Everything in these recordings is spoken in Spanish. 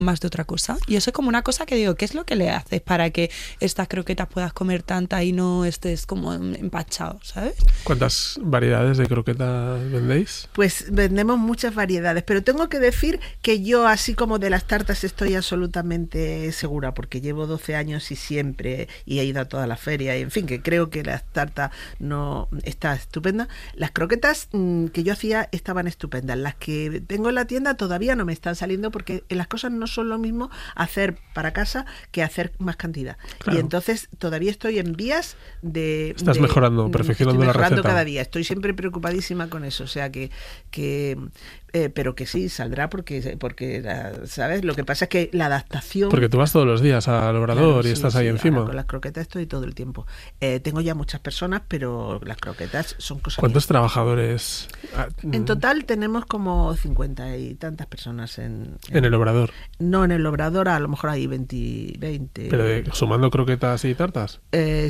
más de otra cosa. Y eso es como una cosa que digo, ¿qué es lo que le haces para que estas croquetas puedas comer tanta y no estés como empachado, ¿sabes? ¿Cuántas variedades de croquetas vendéis? Pues vendemos muchas variedades, pero tengo que decir que yo, así como de las tartas, estoy absolutamente segura, porque llevo 12 años y siempre, y he ido a toda la feria, y en fin, que creo que las tartas no está estupenda. Las croquetas que yo hacía estaban estupendas. Las que tengo en la tienda todavía no me están saliendo, porque las cosas no son lo mismo hacer para casa que hacer más cantidad. Claro. Y entonces todavía estoy en vías de... Estás mejorando, perfeccionando la receta. Estoy mejorando cada día. Estoy siempre preocupadísima con eso. O sea que pero que sí, saldrá porque ¿sabes? Lo que pasa es que la adaptación... Porque tú vas todos los días al Obrador, claro, y estás ahí encima. Ahora con las croquetas estoy todo el tiempo. Tengo ya muchas personas, pero las croquetas son cosas... ¿Cuántos trabajadores? En total tenemos como 50 y tantas personas en el Obrador. No, en el Obrador a lo mejor hay 20. ¿Pero sumando croquetas y tartas?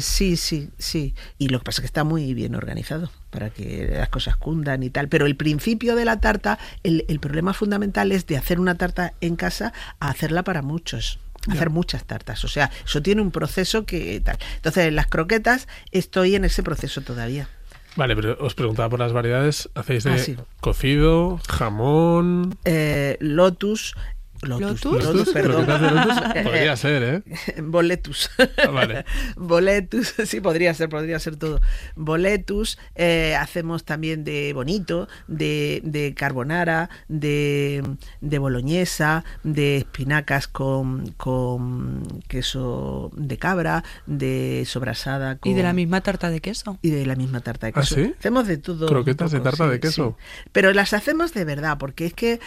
Sí. Y lo que pasa es que está muy bien organizado para que las cosas cundan y tal. Pero el principio de la tarta, el problema fundamental es de hacer una tarta en casa a hacerla para muchos. Hacer muchas tartas. O sea, eso tiene un proceso que tal. Entonces, en las croquetas estoy en ese proceso todavía. Vale, pero os preguntaba por las variedades. ¿Hacéis de cocido, jamón? Lotus, perdón. Podría ser, ¿eh? Boletus. Vale. Boletus, sí, podría ser todo. Boletus, hacemos también de bonito, de carbonara, de boloñesa, de espinacas con queso de cabra, de sobrasada con... ¿Y de la misma tarta de queso? Y de la misma tarta de queso. ¿Ah, sí? Hacemos de todo. ¿Croquetas de tarta de queso? Sí. Pero las hacemos de verdad, porque es que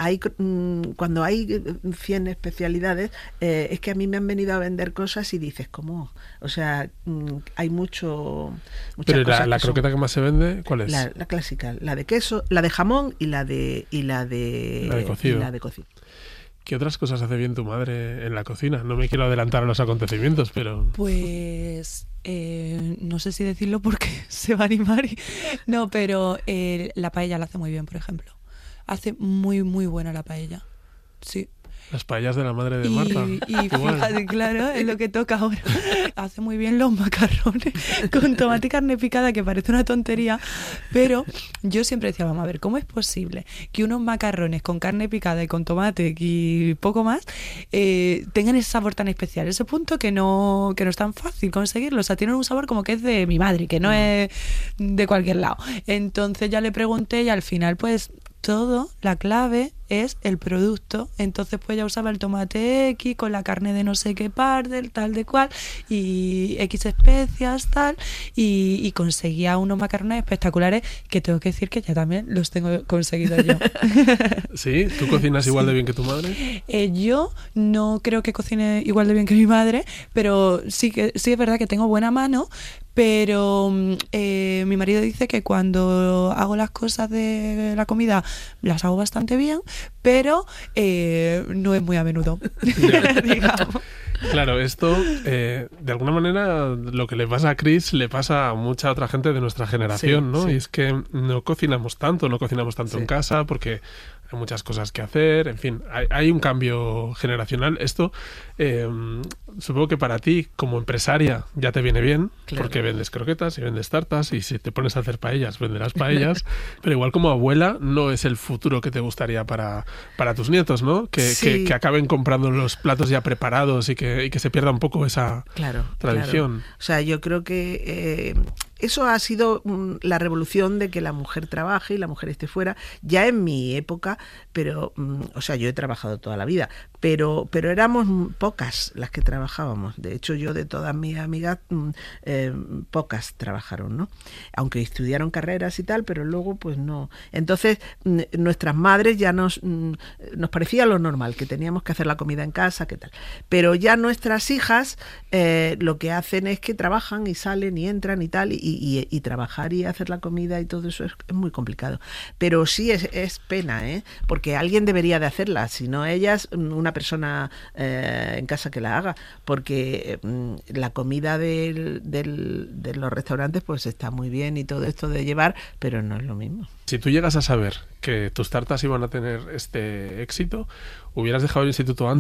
cuando hay 100 especialidades, es que a mí me han venido a vender cosas y dices, ¿cómo? O sea, hay muchas pero cosas. la croqueta que más se vende, ¿cuál es? La clásica, la de queso, la de jamón y la de cocido. Y la de cocido. ¿Qué otras cosas hace bien tu madre en la cocina? No me quiero adelantar a los acontecimientos, pero... Pues... no sé si decirlo porque se va a animar. No, pero la paella la hace muy bien, por ejemplo. Hace muy, muy buena la paella. Sí. Las paellas de la madre de Marta. Y fíjate, claro, es lo que toca ahora. Hace muy bien los macarrones con tomate y carne picada, que parece una tontería, pero yo siempre decía, vamos a ver, ¿cómo es posible que unos macarrones con carne picada y con tomate y poco más tengan ese sabor tan especial? Ese punto que no es tan fácil conseguirlo. O sea, tienen un sabor como que es de mi madre, que no es de cualquier lado. Entonces ya le pregunté y al final, pues, la clave es el producto. Entonces pues ya usaba el tomate X con la carne de no sé qué parte, tal de cual, y X especias, tal, y conseguía unos macarrones espectaculares que tengo que decir que ya también los tengo conseguidos yo. ¿Sí? ¿Tú cocinas igual de bien que tu madre? Yo no creo que cocine igual de bien que mi madre, pero sí es verdad que tengo buena mano. Pero mi marido dice que cuando hago las cosas de la comida las hago bastante bien, pero no es muy a menudo, digamos. Claro, esto de alguna manera lo que le pasa a Chris le pasa a mucha otra gente de nuestra generación, ¿no? Sí. Y es que no cocinamos tanto en casa porque hay muchas cosas que hacer, en fin, hay un cambio generacional. Esto supongo que para ti como empresaria ya te viene bien, claro, porque vendes croquetas y vendes tartas, y si te pones a hacer paellas venderás paellas, pero igual como abuela no es el futuro que te gustaría para tus nietos, ¿no? Que acaben comprando los platos ya preparados y que se pierda un poco esa tradición. Claro. O sea, yo creo que eso ha sido la revolución de que la mujer trabaje y la mujer esté fuera, ya en mi época, pero, o sea, yo he trabajado toda la vida, pero éramos pocas las que trabajábamos. De hecho, yo de todas mis amigas, pocas trabajaron, ¿no? Aunque estudiaron carreras y tal, pero luego, pues no. Entonces, nuestras madres ya nos parecía lo normal, que teníamos que hacer la comida en casa, qué tal. Pero ya nuestras hijas lo que hacen es que trabajan y salen y entran y tal, y y trabajar y hacer la comida y todo eso es muy complicado. Pero sí es pena, porque alguien debería de hacerla, si no ellas, una persona en casa que la haga, porque la comida de los restaurantes pues está muy bien y todo esto de llevar, pero no es lo mismo. Si tú llegas a saber que tus tartas iban a tener este éxito, ¿hubieras dejado el instituto antes?